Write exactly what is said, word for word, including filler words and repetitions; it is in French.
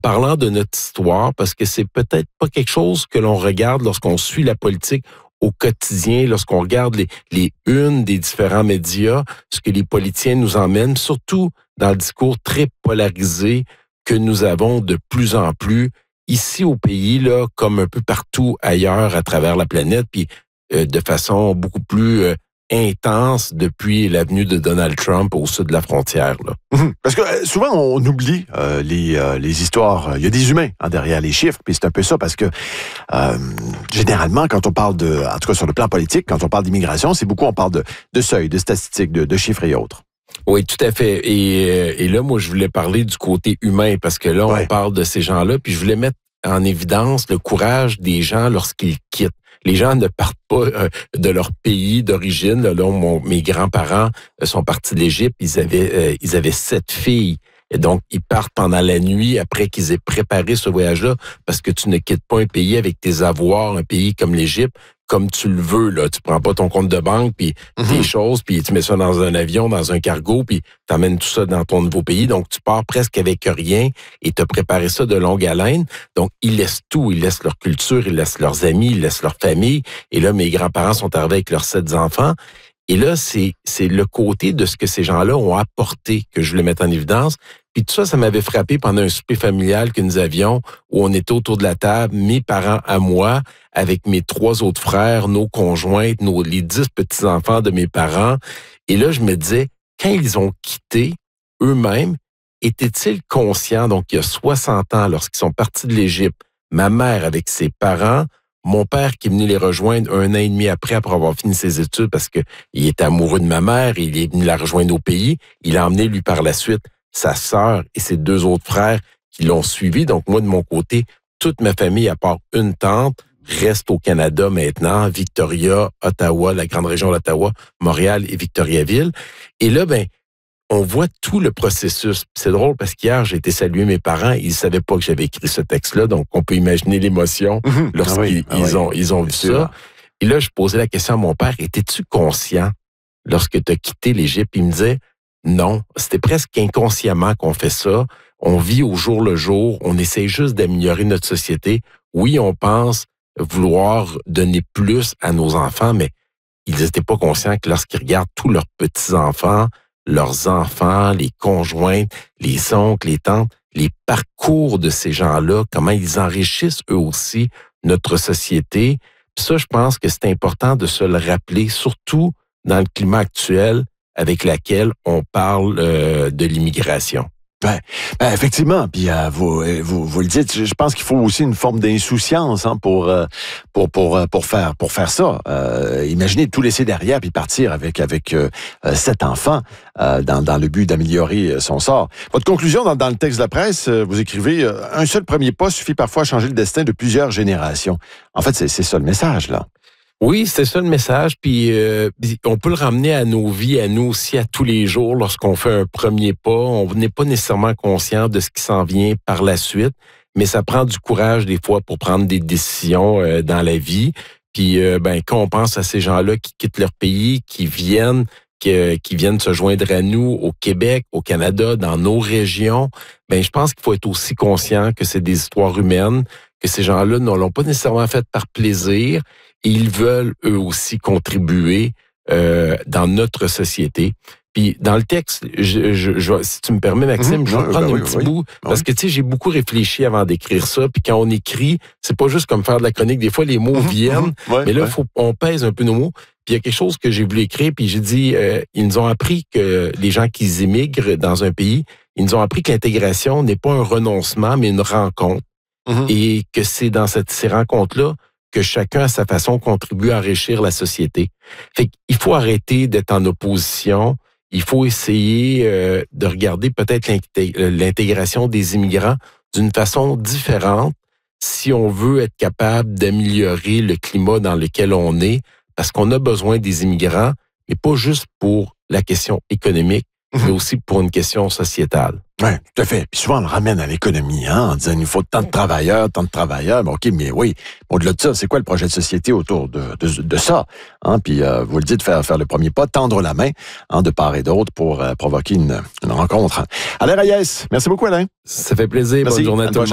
parlant de notre histoire, parce que c'est peut-être pas quelque chose que l'on regarde lorsqu'on suit la politique au quotidien, lorsqu'on regarde les, les unes des différents médias, ce que les politiciens nous emmènent, surtout dans le discours très polarisé que nous avons de plus en plus ici au pays, là, comme un peu partout ailleurs à travers la planète, puis euh, de façon beaucoup plus euh, intense depuis l'avenue de Donald Trump au sud de la frontière. Là. Mmh. Parce que euh, souvent, on oublie euh, les, euh, les histoires. Il y a des humains hein, derrière les chiffres, puis c'est un peu ça, parce que euh, généralement, quand on parle de, en tout cas sur le plan politique, quand on parle d'immigration, c'est beaucoup, on parle de, de seuils, de statistiques, de, de chiffres et autres. Oui, tout à fait. Et, et là, moi, je voulais parler du côté humain, parce que là, ouais. on parle de ces gens-là, puis je voulais mettre en évidence le courage des gens lorsqu'ils quittent. Les gens ne partent pas euh, de leur pays d'origine. Là, là mon, mes grands-parents sont partis de l'Égypte. Ils avaient, euh, ils avaient sept filles. Et donc, ils partent pendant la nuit après qu'ils aient préparé ce voyage-là, parce que tu ne quittes pas un pays avec tes avoirs, un pays comme l'Égypte, comme tu le veux. Là, tu prends pas ton compte de banque, puis mm-hmm. tes choses, puis tu mets ça dans un avion, dans un cargo, puis tu amènes tout ça dans ton nouveau pays. Donc, tu pars presque avec rien et tu as préparé ça de longue haleine. Donc, ils laissent tout. Ils laissent leur culture, ils laissent leurs amis, ils laissent leur famille. Et là, mes grands-parents sont arrivés avec leurs sept enfants. Et là, c'est, c'est le côté de ce que ces gens-là ont apporté que je voulais mettre en évidence. Puis tout ça, ça m'avait frappé pendant un souper familial que nous avions, où on était autour de la table, mes parents à moi, avec mes trois autres frères, nos conjointes, nos, les dix petits-enfants de mes parents. Et là, je me disais, quand ils ont quitté eux-mêmes, étaient-ils conscients, donc il y a soixante ans, lorsqu'ils sont partis de l'Égypte, ma mère avec ses parents, mon père qui est venu les rejoindre un an et demi après, après avoir fini ses études, parce que il était amoureux de ma mère, il est venu la rejoindre au pays. Il a emmené, lui, par la suite, sa sœur et ses deux autres frères qui l'ont suivi. Donc, moi, de mon côté, toute ma famille, à part une tante, reste au Canada maintenant, Victoria, Ottawa, la grande région d'Ottawa, Montréal et Victoriaville. Et là, ben, on voit tout le processus. C'est drôle parce qu'hier, j'ai été saluer mes parents. Ils ne savaient pas que j'avais écrit ce texte-là, donc on peut imaginer l'émotion mmh, lorsqu'ils ah oui, ils ah ont, oui. ils ont vu ça. Et là, je posais la question à mon père, étais-tu conscient lorsque tu as quitté l'Égypte? Il me disait, non, c'était presque inconsciemment qu'on fait ça. On vit au jour le jour, on essaie juste d'améliorer notre société. Oui, on pense vouloir donner plus à nos enfants, mais ils n'étaient pas conscients que lorsqu'ils regardent tous leurs petits-enfants, leurs enfants, les conjointes, les oncles, les tantes, les parcours de ces gens-là, comment ils enrichissent eux aussi notre société. Puis ça, je pense que c'est important de se le rappeler, surtout dans le climat actuel avec lequel on parle euh, de l'immigration. Ben, ben effectivement, puis euh, vous, vous vous le dites, je pense qu'il faut aussi une forme d'insouciance hein, pour euh, pour pour pour faire pour faire ça. Euh, imaginez tout laisser derrière puis partir avec avec euh, sept enfants euh, dans dans le but d'améliorer son sort. Votre conclusion dans, dans le texte de la presse, vous écrivez euh, un seul premier pas suffit parfois à changer le destin de plusieurs générations. En fait, c'est c'est ça le message là. Oui, c'est ça le message, puis euh, on peut le ramener à nos vies, à nous aussi, à tous les jours, lorsqu'on fait un premier pas. On n'est pas nécessairement conscient de ce qui s'en vient par la suite, mais ça prend du courage des fois pour prendre des décisions euh, dans la vie. Puis euh, ben quand on pense à ces gens-là qui quittent leur pays, qui viennent, qui, euh, qui viennent se joindre à nous au Québec, au Canada, dans nos régions, ben je pense qu'il faut être aussi conscient que c'est des histoires humaines, que ces gens-là ne l'ont pas nécessairement fait par plaisir. Et ils veulent, eux aussi, contribuer euh, dans notre société. Puis, dans le texte, je, je, je, si tu me permets, Maxime, mmh, je vais prendre ben un oui, petit oui. bout, parce oui. que, tu sais, j'ai beaucoup réfléchi avant d'écrire ça, puis quand on écrit, c'est pas juste comme faire de la chronique. Des fois, les mots mmh, viennent, mmh, ouais, mais là, ouais. faut, on pèse un peu nos mots. Puis, il y a quelque chose que j'ai voulu écrire, puis j'ai dit, euh, ils nous ont appris que les gens qui immigrent dans un pays, ils nous ont appris que l'intégration n'est pas un renoncement, mais une rencontre. Mmh. Et que c'est dans cette, ces rencontres-là que chacun, à sa façon, contribue à enrichir la société. Fait qu'il faut arrêter d'être en opposition. Il faut essayer euh, de regarder peut-être l'intégration des immigrants d'une façon différente si on veut être capable d'améliorer le climat dans lequel on est, parce qu'on a besoin des immigrants, et pas juste pour la question économique, mmh. mais aussi pour une question sociétale. Oui, tout à fait. Puis souvent, on le ramène à l'économie, hein, en disant il nous faut tant de travailleurs, tant de travailleurs. Ben, OK, mais oui, au-delà de ça, c'est quoi le projet de société autour de, de, de ça? Hein? Puis euh, vous le dites, faire, faire le premier pas, tendre la main hein, de part et d'autre pour euh, provoquer une, une rencontre. Alain Reyes, merci beaucoup, Alain. Ça fait plaisir. Merci. Bonne journée à tous.